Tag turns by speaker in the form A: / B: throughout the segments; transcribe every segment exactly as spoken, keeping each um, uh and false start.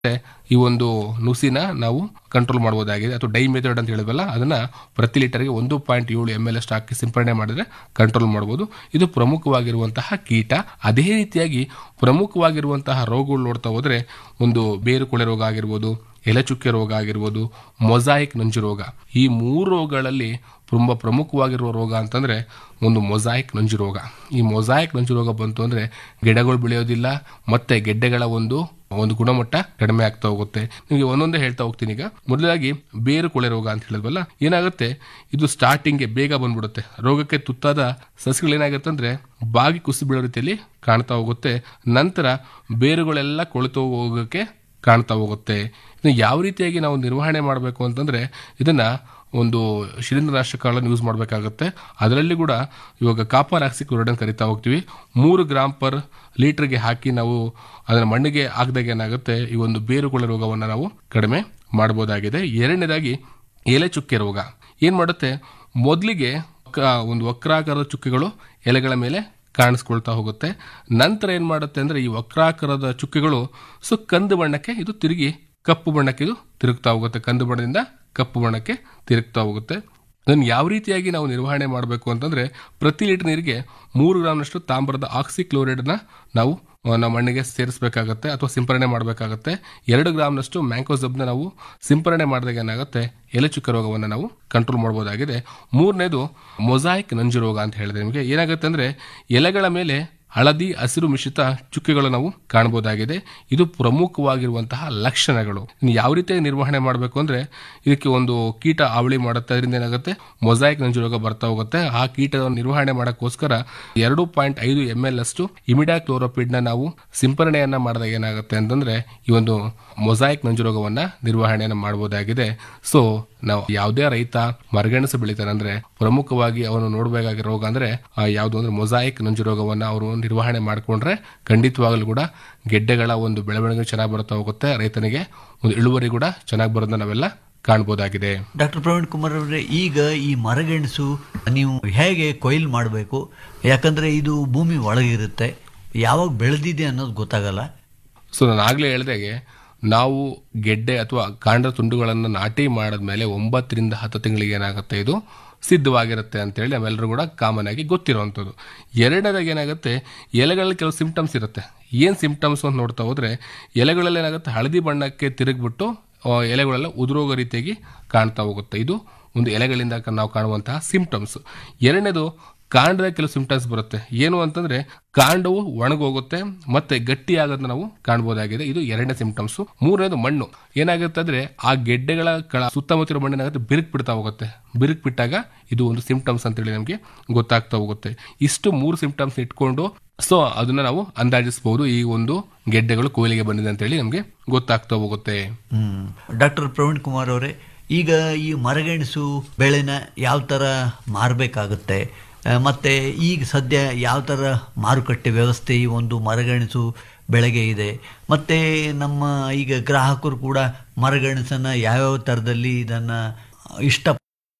A: ಈ ಒಂದು ನುಸಿನ ನಾವು ಕಂಟ್ರೋಲ್ ಮಾಡಬಹುದಾಗಿದೆ. ಅಥವಾ ಡೈ ಮೆಥಡ್ ಅಂತ ಹೇಳಿದ್ವಲ್ಲ, ಅದನ್ನ ಪ್ರತಿ ಲೀಟರ್ಗೆ ಒಂದು ಪಾಯಿಂಟ್ ಏಳು ಎಂ ಎಲ್ ಅಷ್ಟು ಹಾಕಿ ಸಿಂಪಡಣೆ ಮಾಡಿದ್ರೆ ಕಂಟ್ರೋಲ್ ಮಾಡಬಹುದು. ಇದು ಪ್ರಮುಖವಾಗಿರುವಂತಹ ಕೀಟ. ಅದೇ ರೀತಿಯಾಗಿ ಪ್ರಮುಖವಾಗಿರುವಂತಹ ರೋಗಗಳು ನೋಡ್ತಾ ಹೋದ್ರೆ ಒಂದು ಬೇರು ಕೊಳೆ ರೋಗ ಆಗಿರ್ಬೋದು, ಎಲೆಚುಕ್ಕೆ ರೋಗ ಆಗಿರ್ಬೋದು, ಮೊಸಾಯಿಕ್ ನಂಜು ರೋಗ. ಈ ಮೂರು ರೋಗಗಳಲ್ಲಿ ತುಂಬಾ ಪ್ರಮುಖವಾಗಿರುವ ರೋಗ ಅಂತಂದ್ರೆ ಒಂದು ಮೊಸಾಯಿಕ್ ನಂಜು ರೋಗ. ಈ ಮೊಸಾಯಿಕ್ ನಂಜು ರೋಗ ಬಂತು ಅಂದ್ರೆ ಗಿಡಗಳು ಬೆಳೆಯೋದಿಲ್ಲ, ಮತ್ತೆ ಗೆಡ್ಡೆಗಳ ಒಂದು ಒಂದು ಗುಣಮಟ್ಟ ಕಡಿಮೆ ಆಗ್ತಾ ಹೋಗುತ್ತೆ. ನಿಮಗೆ ಒಂದೊಂದೇ ಹೇಳ್ತಾ ಹೋಗ್ತೀನಿ. ಈಗ ಮೊದಲಾಗಿ ಬೇರು ಕೊಳೆ ರೋಗ ಅಂತ ಹೇಳಿದ್ವಲ್ಲ, ಏನಾಗುತ್ತೆ, ಇದು ಸ್ಟಾರ್ಟಿಂಗ್ಗೆ ಬೇಗ ಬಂದ್ಬಿಡುತ್ತೆ. ರೋಗಕ್ಕೆ ತುತ್ತಾದ ಸಸ್ಯಗಳು ಏನಾಗುತ್ತೆ ಅಂದ್ರೆ ಬಾಗಿ ಕುಸಿ ಬೀಳೋ ರೀತಿಯಲ್ಲಿ ಕಾಣ್ತಾ ಹೋಗುತ್ತೆ. ನಂತರ ಬೇರುಗಳೆಲ್ಲ ಕೊಳೆತು ಹೋಗೋಕೆ ಕಾಣ್ತಾ ಹೋಗುತ್ತೆ. ಇದನ್ನ ಯಾವ ರೀತಿಯಾಗಿ ನಾವು ನಿರ್ವಹಣೆ ಮಾಡಬೇಕು ಅಂತಂದ್ರೆ ಇದನ್ನ ಒಂದು ಶಿಲೀಂಧ್ರನಾಶಕಗಳನ್ನು ಯೂಸ್ ಮಾಡಬೇಕಾಗುತ್ತೆ. ಅದರಲ್ಲಿ ಕೂಡ ಇವಾಗ ಕಾಪರ್ ಆಕ್ಸಿಕ್ಲೋರೈಡ್ ಅಂತ ಕರಿತಾ ಹೋಗ್ತೀವಿ. ಮೂರು ಗ್ರಾಮ್ ಪರ್ ಲೀಟರ್ಗೆ ಹಾಕಿ ನಾವು ಅದನ್ನ ಮಣ್ಣಿಗೆ ಹಾಕಿದಾಗ ಏನಾಗುತ್ತೆ, ಈ ಒಂದು ಬೇರುಗಳ ರೋಗವನ್ನು ನಾವು ಕಡಿಮೆ ಮಾಡಬಹುದಾಗಿದೆ. ಎರಡನೇದಾಗಿ ಎಲೆ ಚುಕ್ಕೆ ರೋಗ ಏನ್ ಮಾಡುತ್ತೆ, ಮೊದಲಿಗೆ ಒಂದು ವಕ್ರಾಕಾರದ ಚುಕ್ಕೆಗಳು ಎಲೆಗಳ ಮೇಲೆ ಕಾಣಿಸ್ಕೊಳ್ತಾ ಹೋಗುತ್ತೆ. ನಂತರ ಏನ್ ಮಾಡುತ್ತೆ ಅಂದ್ರೆ ಈ ವಕ್ರಾಕಾರದ ಚುಕ್ಕೆಗಳು ಸೊ ಕಂದು ಬಣ್ಣಕ್ಕೆ ಇದು ತಿರುಗಿ ಕಪ್ಪು ಬಣ್ಣಕ್ಕೆ ಇದು ತಿರುಗ್ತಾ ಹೋಗುತ್ತೆ. ಕಂದು ಬಣ್ಣದಿಂದ ಕಪ್ಪು ಬಣ್ಣಕ್ಕೆ ತಿರುಗ್ತಾ ಹೋಗುತ್ತೆ. ಅದನ್ನು ಯಾವ ರೀತಿಯಾಗಿ ನಾವು ನಿರ್ವಹಣೆ ಮಾಡಬೇಕು ಅಂತಂದ್ರೆ ಪ್ರತಿ ಲೀಟರ್ ನೀರಿಗೆ ಮೂರು ಗ್ರಾಮ್ನಷ್ಟು ತಾಮ್ರದ ಆಕ್ಸಿಕ್ಲೋರೈಡ್ ನ ನಾವು ನಮ್ಮ ಮಣ್ಣಿಗೆ ಸೇರಿಸಬೇಕಾಗತ್ತೆ ಅಥವಾ ಸಿಂಪರಣೆ ಮಾಡಬೇಕಾಗತ್ತೆ. ಎರಡು ಗ್ರಾಮ್ನಷ್ಟು ಮ್ಯಾಂಕೋಸಬ್ನ ನಾವು ಸಿಂಪರಣೆ ಮಾಡಿದಾಗ ಏನಾಗುತ್ತೆ, ಎಲೆಚುಕ್ಕೆ ರೋಗವನ್ನು ನಾವು ಕಂಟ್ರೋಲ್ ಮಾಡಬಹುದಾಗಿದೆ. ಮೂರನೇದು ಮೊಸಾಯಿಕ್ ನಂಜು ರೋಗ ಅಂತ ಹೇಳಿದೆ ನಿಮಗೆ. ಏನಾಗುತ್ತೆ ಅಂದ್ರೆ ಎಲೆಗಳ ಮೇಲೆ ಹಳದಿ ಹಸಿರು ಮಿಶ್ರಿತ ಚುಕ್ಕೆಗಳು ನಾವು ಕಾಣಬಹುದಾಗಿದೆ. ಇದು ಪ್ರಮುಖವಾಗಿರುವಂತಹ ಲಕ್ಷಣಗಳು. ಯಾವ ರೀತಿಯಾಗಿ ನಿರ್ವಹಣೆ ಮಾಡಬೇಕು ಅಂದ್ರೆ ಇದಕ್ಕೆ ಒಂದು ಕೀಟ ಅವಳಿ ಮಾಡುತ್ತೆ. ಅದರಿಂದ ಏನಾಗುತ್ತೆ, ಮೊಸಾಯಿಕ್ ನಂಜು ರೋಗ ಬರ್ತಾ ಹೋಗುತ್ತೆ. ಆ ಕೀಟದ ನಿರ್ವಹಣೆ ಮಾಡಕ್ಕೋಸ್ಕರ ಎರಡು ಪಾಯಿಂಟ್ ಐದು ಎಂ ಎಲ್ ಅಷ್ಟು ಇಮಿಡಾಕ್ಲೋರೋಪಿಡ್ ನ ನಾವು ಸಿಂಪರಣೆಯನ್ನ ಮಾಡಿದಾಗ ಏನಾಗುತ್ತೆ ಅಂತಂದ್ರೆ ಈ ಒಂದು ಮೊಸಾಯಿಕ್ ನಂಜು ರೋಗವನ್ನ ನಿರ್ವಹಣೆಯನ್ನ ಮಾಡಬಹುದಾಗಿದೆ. ಸೊ ನಾವು ಯಾವುದೇ ರೈತ ಮರಗೆಣಸು ಬೆಳಿತಾರೆ ಅಂದ್ರೆ ಪ್ರಮುಖವಾಗಿ ಅವನು ನೋಡಬೇಕಾಗಿರೋ ರೋಗ ಅಂದ್ರೆ ಯಾವುದು ಅಂದ್ರೆ ಮೊಸಾಯಿಕ್ ನಂಜು ರೋಗವನ್ನ ಅವರು ನಿರ್ವಹಣೆ ಮಾಡಿಕೊಂಡ್ರೆ ಖಂಡಿತವಾಗಲೂ ಕೂಡ ಗೆಡ್ಡೆಗಳ ಒಂದು ಬೆಳವಣಿಗೆ ಚೆನ್ನಾಗಿ ಬರ್ತಾ ಹೋಗುತ್ತೆ. ರೈತನಿಗೆ ಒಂದು ಇಳುವರಿ ಕೂಡ ಚೆನ್ನಾಗಿ ಬರೋದನ್ನ ನಾವೆಲ್ಲ ಕಾಣಬಹುದಾಗಿದೆ.
B: ಡಾಕ್ಟರ್ ಪ್ರವೀಣ್ ಕುಮಾರ್ ಅವರೇ, ಈಗ ಈ ಮರಗೆಣಸು ನೀವು ಹೇಗೆ ಕೊಯ್ಲು ಮಾಡಬೇಕು? ಯಾಕಂದ್ರೆ ಇದು ಭೂಮಿ ಒಳಗಿರುತ್ತೆ, ಯಾವಾಗ ಬೆಳೆದಿದೆ ಅನ್ನೋದು ಗೊತ್ತಾಗಲ್ಲ.
A: ಸೊ ನಾನು ಆಗ್ಲೇ ಹೇಳಿದಾಗೆ ನಾವು ಗೆಡ್ಡೆ ಅಥವಾ ಕಾಂಡ ತುಂಡುಗಳನ್ನು ನಾಟಿ ಮಾಡಿದ್ಮೇಲೆ ಒಂಬತ್ತರಿಂದ ಹತ್ತು ತಿಂಗಳಿಗೆ ಏನಾಗುತ್ತೆ, ಇದು ಸಿದ್ಧವಾಗಿರುತ್ತೆ ಅಂತೇಳಿ ನಾವೆಲ್ಲರೂ ಕೂಡ ಕಾಮನ್ ಆಗಿ ಗೊತ್ತಿರುವಂಥದ್ದು. ಎರಡನೇದಾಗಿ ಏನಾಗುತ್ತೆ, ಎಲೆಗಳಲ್ಲಿ ಕೆಲವು ಸಿಂಪ್ಟಮ್ಸ್ ಇರುತ್ತೆ. ಏನ್ ಸಿಂಪ್ಟಮ್ಸ್ ಅಂತ ನೋಡ್ತಾ ಹೋದ್ರೆ ಎಲೆಗಳಲ್ಲಿ ಏನಾಗುತ್ತೆ, ಹಳದಿ ಬಣ್ಣಕ್ಕೆ ತಿರುಗ್ಬಿಟ್ಟು ಎಲೆಗಳೆಲ್ಲ ಉದುರೋಗೋ ರೀತಿಯಾಗಿ ಕಾಣ್ತಾ ಹೋಗುತ್ತೆ. ಇದು ಒಂದು ಎಲೆಗಳಿಂದ ನಾವು ಕಾಣುವಂತಹ ಸಿಂಪ್ಟಮ್ಸ್. ಎರಡನೇದು ಕಾಂಡದ ಕೆಲವು ಸಿಂಪ್ಟಮ್ಸ್ ಬರುತ್ತೆ. ಏನು ಅಂತಂದ್ರೆ ಕಾಂಡವು ಒಣಗೋಗುತ್ತೆ ಮತ್ತೆ ಗಟ್ಟಿ ಆಗೋದನ್ನ ನಾವು ಕಾಣಬಹುದಾಗಿದೆ. ಇದು ಎರಡನೇ ಸಿಂಪ್ಟಮ್ಸ್. ಮೂರನೇದು ಮಣ್ಣು ಏನಾಗುತ್ತೆ ಅಂದ್ರೆ ಆ ಗೆಡ್ಡೆಗಳ ಸುತ್ತಮುತ್ತ ಮಣ್ಣಿನಾಗುತ್ತೆ ಬಿರುಕು ಬಿಡ್ತಾ ಹೋಗುತ್ತೆ. ಬಿರುಕು ಬಿಟ್ಟಾಗ ಇದು ಒಂದು ಸಿಂಪ್ಟಮ್ಸ್ ಅಂತೇಳಿ ನಮಗೆ ಗೊತ್ತಾಗ್ತಾ ಹೋಗುತ್ತೆ. ಇಷ್ಟು ಮೂರು ಸಿಂಪ್ಟಮ್ಸ್ ಇಟ್ಕೊಂಡು ಸೊ ಅದನ್ನ ನಾವು ಅಂದಾಜಿಸಬಹುದು, ಈ ಒಂದು ಗೆಡ್ಡೆಗಳು ಕೊಯ್ಲಿಗೆ ಬಂದಿದೆ ಅಂತೇಳಿ ನಮಗೆ ಗೊತ್ತಾಗ್ತಾ ಹೋಗುತ್ತೆ.
B: ಹ್ಮ್ ಡಾಕ್ಟರ್ ಪ್ರವೀಣ್ ಕುಮಾರ್ ಅವರೇ, ಈಗ ಈ ಮರಗೆಣಸು ಬೆಳೆನ ಯಾವ ತರ ಮಾರಬೇಕಾಗುತ್ತೆ, ಮತ್ತೆ ಈಗ ಸದ್ಯ ಯಾವ ಥರ ಮಾರುಕಟ್ಟೆ ವ್ಯವಸ್ಥೆ ಈ ಒಂದು ಮರಗೆಣಸು ಬೆಳೆಗೆ ಇದೆ, ಮತ್ತು ನಮ್ಮ ಈಗ ಗ್ರಾಹಕರು ಕೂಡ ಮರಗೆಣಸನ್ನು ಯಾವ್ಯಾವ ಥರದಲ್ಲಿ ಇದನ್ನು ಇಷ್ಟ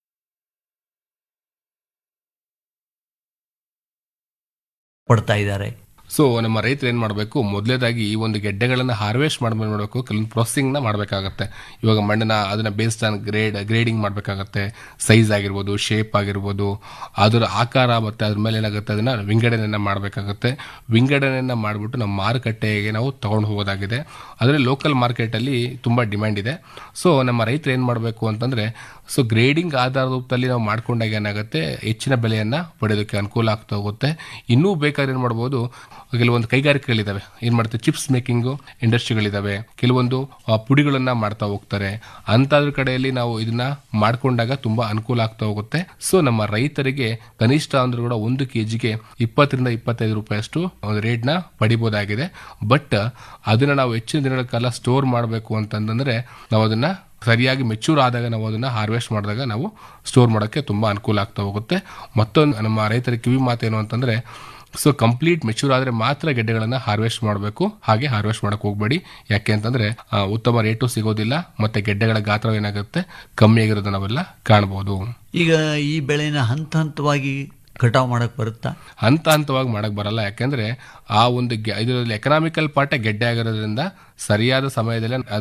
B: ಪಡ್ತಾ ಇದ್ದಾರೆ?
A: ಸೊ ನಮ್ಮ ರೈತರು ಏನ್ ಮಾಡಬೇಕು, ಮೊದಲೇದಾಗಿ ಈ ಒಂದು ಗೆಡ್ಡೆಗಳನ್ನ ಹಾರ್ವೆಸ್ಟ್ ಮಾಡ್ಮೇಲೆ ಮಾಡಬೇಕು, ಕೆಲವೊಂದು ಪ್ರೊಸೆಸಿಂಗ್ ನ ಮಾಡಬೇಕಾಗತ್ತೆ. ಇವಾಗ ಮಣ್ಣನ್ನ ಅದನ್ನ ಬೇಸ್ಡ್ ಆನ್ ಗ್ರೇಡ್ ಗ್ರೇಡಿಂಗ್ ಮಾಡಬೇಕಾಗತ್ತೆ. ಸೈಜ್ ಆಗಿರ್ಬೋದು, ಶೇಪ್ ಆಗಿರ್ಬೋದು, ಅದರ ಆಕಾರ ಮತ್ತೆ ಅದ್ರ ಮೇಲೆ ಏನಾಗುತ್ತೆ ಅದನ್ನ ವಿಂಗಡಣೆಯನ್ನ ಮಾಡಬೇಕಾಗತ್ತೆ. ವಿಂಗಡಣೆಯನ್ನ ಮಾಡಿಬಿಟ್ಟು ನಮ್ಮ ಮಾರುಕಟ್ಟೆಗೆ ನಾವು ತಗೊಂಡು ಹೋಗೋದಾಗಿದೆ. ಅದರಲ್ಲಿ ಲೋಕಲ್ ಮಾರ್ಕೆಟ್ ಅಲ್ಲಿ ತುಂಬಾ ಡಿಮ್ಯಾಂಡ್ ಇದೆ. ಸೊ ನಮ್ಮ ರೈತರು ಏನ್ ಮಾಡಬೇಕು ಅಂತಂದ್ರೆ ಸೊ ಗ್ರೇಡಿಂಗ್ ಆಧಾರದ ರೂಪದಲ್ಲಿ ನಾವು ಮಾಡ್ಕೊಂಡಾಗ ಏನಾಗುತ್ತೆ, ಹೆಚ್ಚಿನ ಬೆಲೆಯನ್ನ ಪಡೆಯೋದಕ್ಕೆ ಅನುಕೂಲ ಆಗ್ತಾ ಹೋಗುತ್ತೆ. ಇನ್ನೂ ಬೇಕಾದ್ರೆ ಏನ್ ಮಾಡಬಹುದು, ಕೆಲವೊಂದು ಕೈಗಾರಿಕೆಗಳಿದಾವೆ, ಏನ್ ಮಾಡ್ತಾರೆ, ಚಿಪ್ಸ್ ಮೇಕಿಂಗ್ ಇಂಡಸ್ಟ್ರಿಗಳಿದಾವೆ, ಕೆಲವೊಂದು ಪುಡಿಗಳನ್ನ ಮಾಡ್ತಾ ಹೋಗ್ತಾರೆ. ಅಂತದ್ರ ಕಡೆಯಲ್ಲಿ ನಾವು ಇದನ್ನ ಮಾಡ್ಕೊಂಡಾಗ ತುಂಬಾ ಅನುಕೂಲ ಆಗ್ತಾ ಹೋಗುತ್ತೆ. ಸೊ ನಮ್ಮ ರೈತರಿಗೆ ಕನಿಷ್ಠ ಅಂದ್ರೂ ಕೂಡ ಒಂದು ಕೆಜಿಗೆ ಇಪ್ಪತ್ತರಿಂದ ಇಪ್ಪತ್ತೈದು ರೂಪಾಯಿ ಅಷ್ಟು ಒಂದು ರೇಟ್ ನ ಪಡಿಬಹುದಾಗಿದೆ. ಬಟ್ ಅದನ್ನ ನಾವು ಹೆಚ್ಚಿನ ದಿನಗಳ ಕಾಲ ಸ್ಟೋರ್ ಮಾಡಬೇಕು ಅಂತಂದ್ರೆ ನಾವು ಅದನ್ನ ಸರಿಯಾಗಿ ಮೆಚೂರ್ ಆದಾಗ ನಾವು ಅದನ್ನ ಹಾರ್ವೆಸ್ಟ್ ಮಾಡಿದಾಗ ನಾವು ಸ್ಟೋರ್ ಮಾಡೋಕ್ಕೆ ತುಂಬಾ ಅನುಕೂಲ ಆಗ್ತಾ ಹೋಗುತ್ತೆ. ಮತ್ತೊಂದು ನಮ್ಮ ರೈತರ ಕಿವಿ ಮಾತೇನು ಅಂತಂದ್ರೆ ಸೊ ಕಂಪ್ಲೀಟ್ ಮೆಚೂರ್ ಆದ್ರೆ ಮಾತ್ರ ಗೆಡ್ಡೆಗಳನ್ನ ಹಾರ್ವೆಸ್ಟ್ ಮಾಡಬೇಕು, ಹಾಗೆ ಹಾರ್ವೆಸ್ಟ್ ಮಾಡಕ್ ಹೋಗ್ಬೇಡಿ. ಯಾಕೆ ಅಂತಂದ್ರೆ ಉತ್ತಮ ರೇಟು ಸಿಗೋದಿಲ್ಲ, ಮತ್ತೆ ಗೆಡ್ಡೆಗಳ ಗಾತ್ರ ಏನಾಗುತ್ತೆ ಕಮ್ಮಿ ಆಗಿರೋದನ್ನ ನಾವೆಲ್ಲ ಕಾಣಬಹುದು.
B: ಈಗ ಈ ಬೆಳೆನ ಹಂತ ಹಂತವಾಗಿ ಕಟಾವ್ ಮಾಡಕ್ ಬರುತ್ತಾ?
A: ಹಂತ ಹಂತವಾಗಿ ಮಾಡಕ್ ಬರಲ್ಲ. ಯಾಕೆಂದ್ರೆ ಆ ಒಂದು ಗೆ- ಇದರಲ್ಲಿ ಎಕನಾಮಿಕಲ್ ಪಾರ್ಟೇ ಗೆಡ್ಡೆ ಆಗಿರೋದ್ರಿಂದ ಸರಿಯಾದ ಸಮಯದಲ್ಲಿ